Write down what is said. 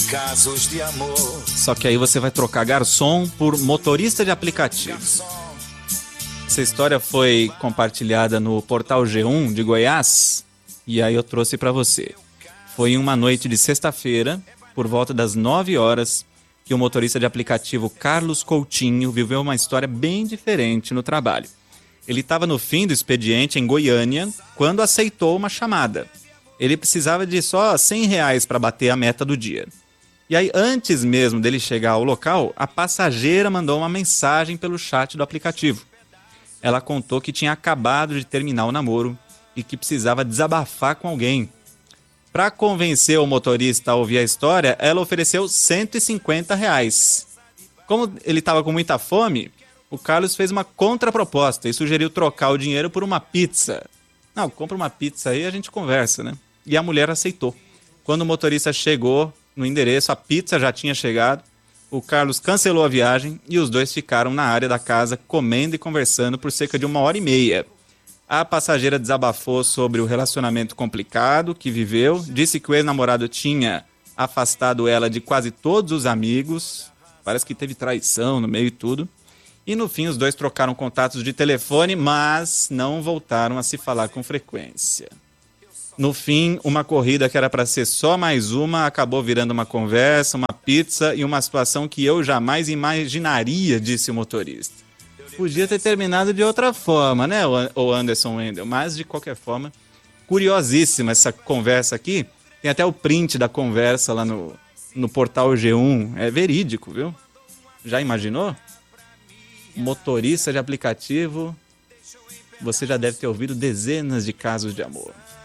casos de amor. Só que aí você vai trocar garçom por motorista de aplicativo. Essa história foi compartilhada no portal G1 de Goiás e aí eu trouxe para você. Foi em uma noite de sexta-feira, por volta das 9 horas, que o motorista de aplicativo Carlos Coutinho viveu uma história bem diferente no trabalho. Ele estava no fim do expediente em Goiânia quando aceitou uma chamada. Ele precisava de só R$100 para bater a meta do dia. E aí, antes mesmo dele chegar ao local, a passageira mandou uma mensagem pelo chat do aplicativo. Ela contou que tinha acabado de terminar o namoro e que precisava desabafar com alguém. Para convencer o motorista a ouvir a história, ela ofereceu R$150. Como ele estava com muita fome, o Carlos fez uma contraproposta e sugeriu trocar o dinheiro por uma pizza. Não, compra uma pizza aí e a gente conversa, né? E a mulher aceitou. Quando o motorista chegou no endereço, a pizza já tinha chegado, o Carlos cancelou a viagem e os dois ficaram na área da casa comendo e conversando por cerca de 1h30. A passageira desabafou sobre o relacionamento complicado que viveu, disse que o ex-namorado tinha afastado ela de quase todos os amigos, parece que teve traição no meio e tudo. E no fim os dois trocaram contatos de telefone, mas não voltaram a se falar com frequência. No fim, uma corrida que era para ser só mais uma acabou virando uma conversa, uma pizza e uma situação que eu jamais imaginaria, disse o motorista. Podia ter terminado de outra forma, né, o Anderson Wendel? Mas, de qualquer forma, curiosíssima essa conversa aqui. Tem até o print da conversa lá no portal G1. É verídico, viu? Já imaginou? Motorista de aplicativo, você já deve ter ouvido dezenas de casos de amor.